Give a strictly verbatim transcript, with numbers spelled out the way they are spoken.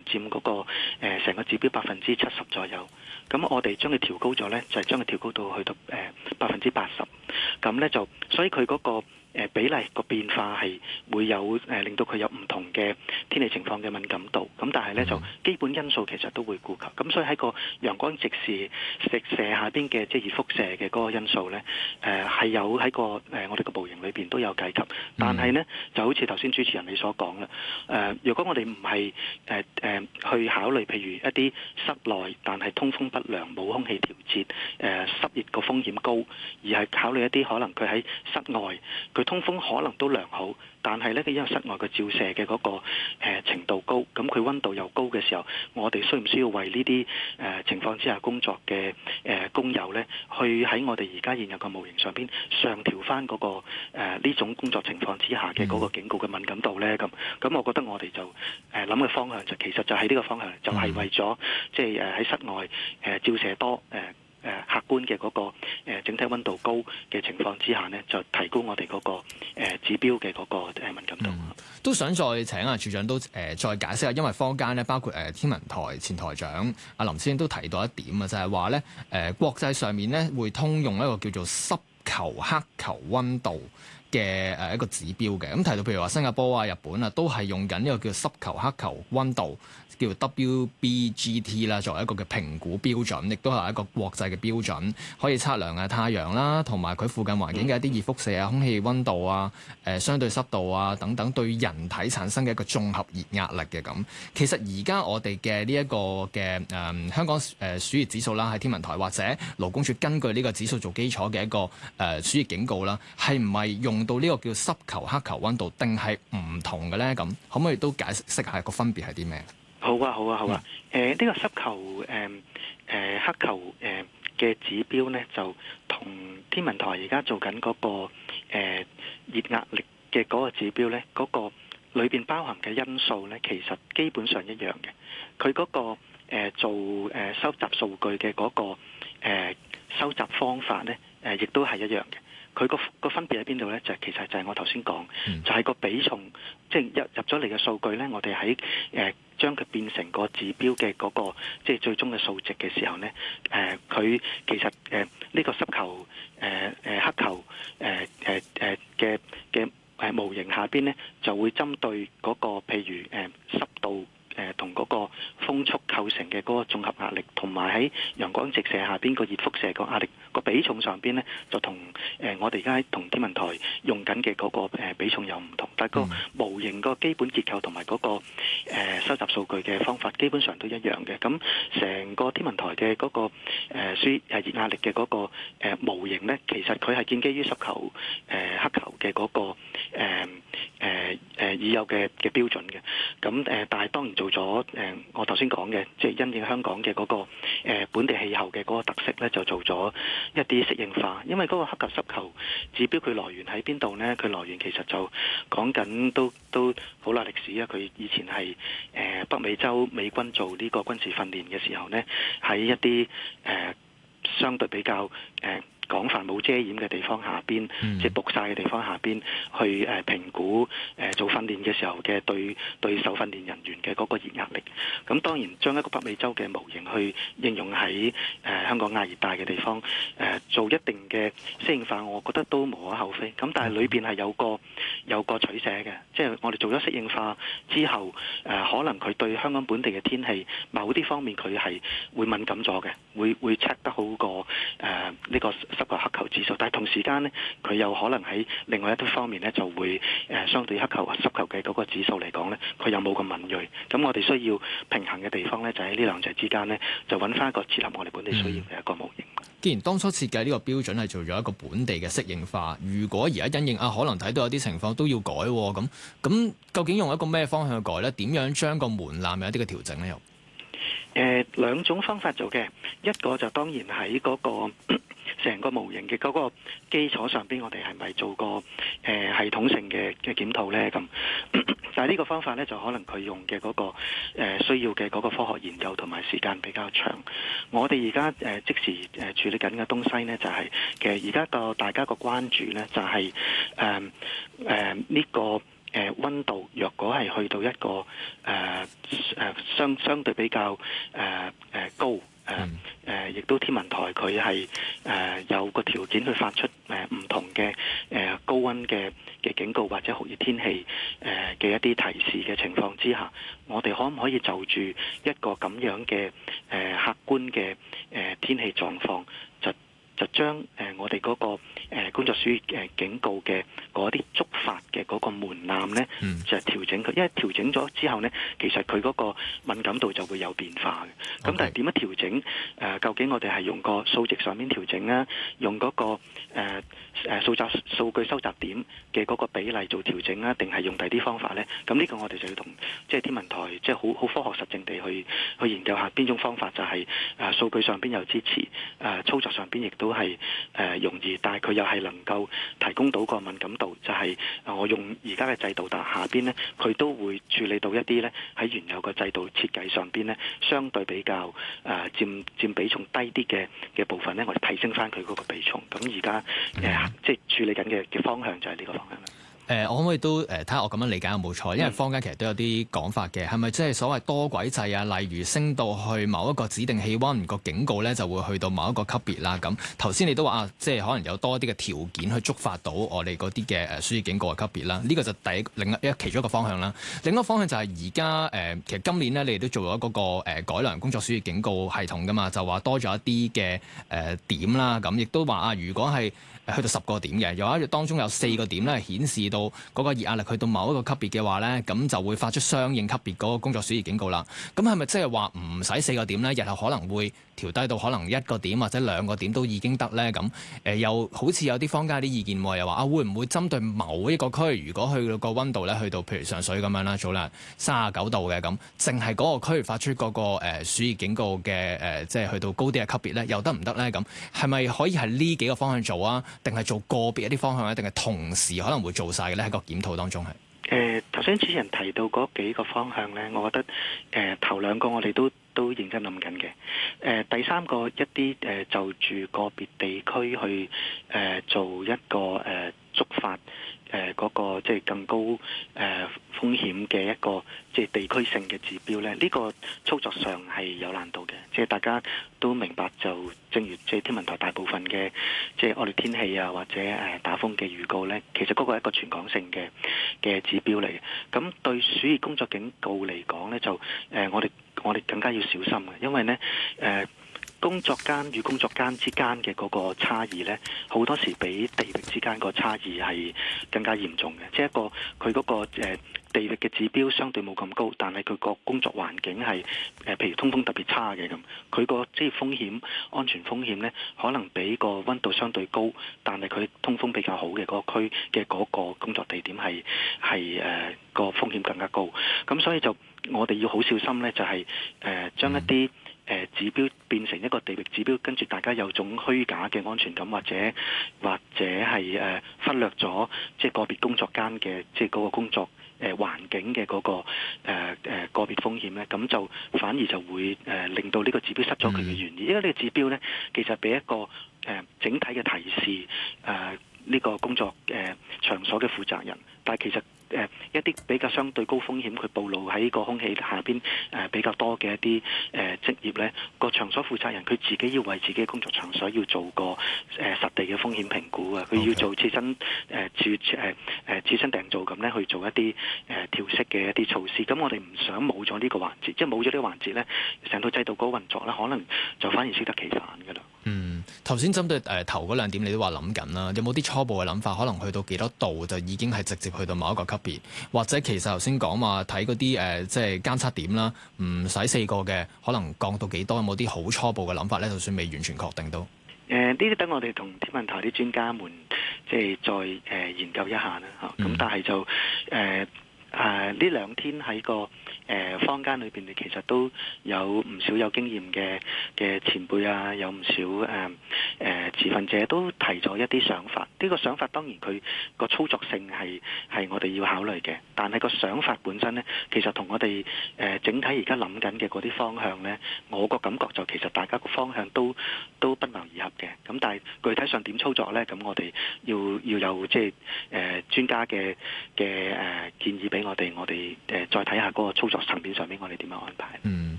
佔嗰、那個誒成、呃、個指標百分之七十左右。咁我哋將佢調高咗呢，就係、是、將佢調高到去到誒百分之八十。咁呢，就所以佢嗰、那個誒比例個變化係會有誒、呃、令到佢有唔同嘅天氣情況嘅敏感度。咁但係呢，就基本因素其實都會顧及。咁所以喺個陽光直射直射下邊嘅即係熱輻射嘅嗰個因素呢，誒、呃、係有喺個誒、呃、我哋個模型裏邊都有計及。但係呢，就好似頭先主持人你所講啦，誒、呃、如果我哋唔係誒誒去考慮譬如一啲室內但係通風不良、冇空氣調節、誒、呃、濕熱個風險高，而係考慮一啲可能佢喺室外。佢通風可能都良好，但係呢，佢因為室外嘅照射嘅嗰、那個、呃、程度高，咁佢溫度又高嘅時候，我哋需唔需要為呢啲誒情況之下工作嘅誒、呃、工友呢，去喺我哋而家現有嘅模型上邊上調翻嗰個誒呢、呃、種工作情況之下嘅嗰個警告嘅敏感度呢？咁咁，我覺得我哋就誒諗嘅方向就其實就係呢個方向，就係、是、為咗即係誒喺室外誒、呃、照射多誒。呃誒客觀嘅嗰個誒整體溫度高嘅情況之下呢，就提高我哋嗰個誒指標嘅嗰個誒敏感度。 嗯、都想再請阿處長都誒再解釋下，因為坊間咧包括誒天文台前台長阿林先生都提到一點啊，就係話咧誒國際上面咧會通用一個叫做濕球黑球溫度嘅誒一個指標嘅。咁提到譬如話新加坡啊、日本啊，都係用緊呢個叫濕球黑球溫度，叫 W B G T 啦，作為一個嘅評估標準，亦都係一個國際嘅標準，可以測量啊太陽啦，同埋佢附近環境嘅一啲熱輻射啊、空氣溫度啊、誒、呃、相對濕度啊等等，對人體產生嘅一個綜合熱壓力嘅咁。其實而家我哋嘅呢一個嘅誒、呃、香港誒暑熱指數啦，喺天文台或者勞工處根據呢個指數做基礎嘅一個誒、呃、暑熱警告啦，係唔係用到呢個叫濕球黑球溫度，定係唔同嘅咧？咁可唔可以都解釋下個分別係啲咩？ 好啊，好啊，好啊！誒、呃，呢、這個濕球誒誒、呃呃、黑球誒嘅、呃、指標呢，就同天文台而家做緊嗰、那個誒、呃、熱壓力嘅嗰個指標呢，嗰、那個裏邊包含嘅因素呢，其實基本上一樣嘅。佢嗰、那個、呃、做誒、呃、收集數據嘅嗰、那個誒、呃、收集方法呢，誒、呃、亦都係一樣嘅。佢個個分別喺邊度呢？就其實就係我頭先講，就係、是、個比重，即係入入咗嚟嘅數據呢，我哋喺誒將佢變成個指標嘅嗰、那個即係、就是、最終嘅數值嘅時候呢，誒、呃、佢其實誒呢、呃這個濕球誒誒、呃、黑球誒誒誒嘅嘅誒模型下邊呢，就會針對嗰、那個譬如誒、呃、濕度。誒同嗰個風速構成嘅嗰個綜合壓力，同埋喺陽光直射下邊個熱輻射個壓力個比重上邊呢，就同誒、呃、我哋而家同天文台用緊嘅嗰個、呃、比重有唔同，但係個模型個基本結構同埋嗰個、呃、收集數據嘅方法基本上都一樣嘅。咁成個天文台嘅嗰、那個誒輸誒熱壓力嘅嗰、那個、呃、模型呢，其實佢係建基於濕球誒、呃、黑球嘅嗰、那個誒誒誒已有嘅嘅標準嘅。咁誒、呃，但係當然做咗誒、呃，我頭先講嘅，即係因應香港嘅嗰、那個、呃、本地氣候嘅嗰個特色咧，就做咗一啲適應化。因為嗰個黑球濕球指標佢來源喺邊度呢？佢來源其實就講緊都都好耐歷史啊！佢以前係誒、呃、北美洲美軍做呢個軍事訓練嘅時候呢，喺一啲誒、呃、相對比較誒。呃廣泛冇遮掩嘅地方下邊，嗯、即係曝曬嘅地方下邊，去誒、呃、評估誒、呃、做訓練嘅時候嘅對對受訓練人員嘅嗰個熱壓力。咁當然將一個北美洲嘅模型去應用喺誒、呃、香港亞熱帶嘅地方，誒、呃、做一定嘅適應化，我覺得都無可厚非。咁但係裏邊係有個有個取捨嘅，即係我哋做咗適應化之後，誒、呃、可能佢對香港本地嘅天氣某啲方面佢係會敏感咗嘅，會會 check 得好過誒呢、呃這個濕個黑球指數，但係同時間呢，佢有可能喺另外一啲方面呢，就會誒、呃、相對黑球或濕球嘅嗰個指數嚟講呢，佢又冇咁敏鋭。咁我哋需要平衡嘅地方呢，就喺呢兩者之間呢，就揾翻一個切合我哋本地需要嘅一個模型。嗯、 既然當初設計呢個標準係做咗一個本地嘅適應化，如果而家因應啊，可能睇到有啲情況都要改咁，咁究竟用一個咩方向去改呢？點樣將個門檻有一啲嘅調整呢？又誒、 呃、兩種方法做嘅，一個就當然喺嗰、嗰個。成個模型嘅嗰個基礎上邊，我哋係咪做個誒、呃、系統性嘅嘅檢討呢？咁，但係呢個方法呢，就可能佢用嘅嗰、那個、呃、需要嘅嗰個科學研究同埋時間比較長。我哋而家誒即時誒、呃、處理緊嘅東西呢，就係、是、其實而家個大家個關注呢，就係誒誒呢個。 誒溫度若果係去到一個誒誒、呃、相相對比較誒誒、呃、高誒誒，亦都天文台佢係誒有個條件去發出誒唔同嘅誒高溫嘅嘅警告或者酷熱天氣誒嘅一啲提示嘅情況之下，我哋可唔可以就住一個咁樣嘅誒客觀嘅誒天氣狀況，就就將誒我哋嗰個誒工作暑熱誒警告嘅嗰啲觸發嘅嗰個門檻咧，就係調整佢，因為調整咗之後咧，其實佢嗰個敏感度就會有變化嘅。咁 Okay. 但係點樣調整？誒，究竟我哋係用個數值上面調整啊，用嗰個誒誒數集數據收集點嘅嗰個比例做調整啊，定係用第啲方法咧？咁呢個我哋就要同即係天文台即係好好科學實證地去去研究下邊種方法就係誒數據上邊有支持，誒操作上邊亦都係誒容易，但係佢又係能夠提供到個敏感度，就係我用而家嘅制度，但下邊咧佢都會處理到一啲咧喺原有個制度設計上邊咧相對比較誒佔佔比重低啲嘅嘅部分咧，我哋提升翻佢嗰個比重。咁而家誒即係處理緊嘅嘅方向就係呢個方向啦。 誒、呃，我可唔可以都誒睇下我咁樣理解有冇錯？因為坊間其實都有啲講法嘅，係咪即係所謂多軌制啊？例如升到去某一個指定氣温，個警告咧就會去到某一個級別啦。咁頭先你都話啊，即係可能有多啲嘅條件去觸發到我哋嗰啲嘅誒暑熱警告嘅級別啦。呢、這個就第一另一其中一個方向啦。另一個方向就係而家誒，其實今年咧你哋都做咗嗰個誒改良工作暑熱警告系統噶嘛，就話多咗一啲嘅誒點啦。咁亦都話啊，如果係去到十個點嘅，有一當中有四個點咧顯示到嗰個熱壓力去到某一個級別嘅話咧，咁就會發出相應級別嗰個工作暑熱警告啦。咁係咪即係話唔使四個點咧？日後可能會調低到可能一個點或者兩個點都已經得咧？咁誒、呃、又好似有啲坊間啲意見喎，又話啊會唔會針對某一個區，如果去到個溫度咧去到譬如上水咁樣啦，早啦三十九度嘅咁，淨係嗰個區發出嗰、那個誒暑熱警告嘅誒、呃，即係去到高啲嘅級別咧，又得唔得咧？咁係咪可以係呢幾個方向做啊？定係做個別一啲方向咧？定係同時可能會做晒嘅咧？喺個檢討當中係誒頭先主持人提到嗰幾個方向咧，我覺得誒、呃、頭兩個我哋都都認真諗緊嘅。誒、呃、第三個一啲誒、呃、就住個別地區去誒、呃、做一個誒、呃、觸發。誒嗰、呃那個即係更高誒、呃、風險嘅一個即係地區性嘅指標咧，呢、這個操作上係有難度嘅。即係大家都明白，就正如即係天文台大部分嘅即係惡劣天氣啊，或者誒、呃、打風嘅預告咧，其實嗰個係一個全港性嘅嘅指標嚟嘅。咁對暑熱工作警告嚟講咧，就誒、呃、我哋我哋更加要小心嘅，因為咧誒。呃工作間與工作間之間嘅嗰個差異呢，好多時比地域之間個差異係更加嚴重嘅。即係一個佢嗰個誒地域嘅指標相對冇咁高，但係佢個工作環境係誒，譬如通風特別差嘅咁，佢個即係風險、安全風險呢，可能比個溫度相對高，但係佢通風比較好嘅嗰個區嘅嗰個工作地點係係誒個風險更加高。咁所以就我哋要好小心呢，就係誒將一啲誒指標變成一個地域指標，跟住大家有種虛假嘅安全感，或者或者係誒、呃、忽略咗即係個別工作間嘅即係嗰個工作誒、呃、環境嘅嗰、那個誒誒、呃呃、個別風險咧，咁就反而就會誒、呃、令到呢個指標失咗佢嘅原意。因為呢個指標咧，其實俾一個誒、呃、整體嘅提示誒呢、呃這個工作誒、呃、場所嘅負責人，但係其實。誒、呃、一啲比較相對高風險，佢暴露喺個空氣下邊誒、呃、比較多嘅一啲誒、呃、職業咧，個場所負責人佢自己要為自己嘅工作場所要做個誒、呃、實地嘅風險評估啊，佢要做切身誒切誒誒切身訂造咁咧去做一啲誒、呃、調適嘅一啲措施。咁我哋唔想冇咗呢個環節，即係冇咗呢個環節咧，成套制度嗰個運作咧，可能就反而適得其反㗎啦。 嗯，頭先針對誒、呃、頭嗰兩點，你都話諗緊啦，有冇啲初步嘅諗法？可能去到幾多度就已經係直接去到某一個級別，或者其實頭先講話睇嗰啲誒即係監測點啦，唔使四個嘅，可能降到幾多？有冇啲好初步嘅諗法咧？就算未完全確定都誒， 呢啲等我哋同天文台啲專家們即係再誒、呃、研究一下啦嚇。咁、嗯、但係就誒誒呢兩天喺個誒、 誒坊間裏邊其實都有唔少有經驗嘅嘅前輩啊，有唔少誒誒、呃、持份者都提咗一啲想法。呢、這個想法當然佢個操作性係係我哋要考慮嘅，但係個想法本身呢，其實同我哋誒、呃、整體而家諗緊嘅嗰啲方向呢，我個感覺就其實大家個方向都都不謀而合嘅。咁但係具體上點操作呢？咁我哋要要有即係誒專家嘅嘅誒建議俾我哋，我哋誒、呃、再睇下嗰個操作層面上面我哋點樣安排。 嗯，